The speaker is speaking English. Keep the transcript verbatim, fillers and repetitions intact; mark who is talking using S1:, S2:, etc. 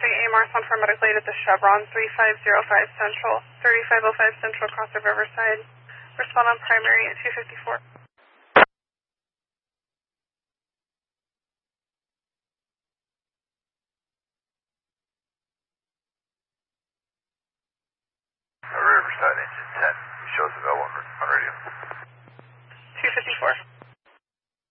S1: three A M R, sound for medical aid at the Chevron, three five zero five Central, thirty-five oh five Central, across the Riverside. Respond on primary at two fifty-four.
S2: Riverside, engine ten, shows the bell on, on radio.
S1: two fifty-four.